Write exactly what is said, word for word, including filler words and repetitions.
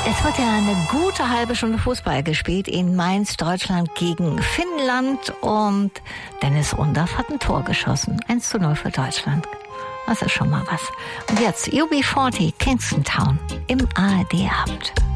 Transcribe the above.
Es wird ja eine gute halbe Stunde Fußball gespielt in Mainz, Deutschland gegen Finnland, und Dennis Undaff hat ein Tor geschossen. eins zu null für Deutschland. Das ist schon mal was. Und jetzt U B vierzig, Kingston Town im A R D-Abend.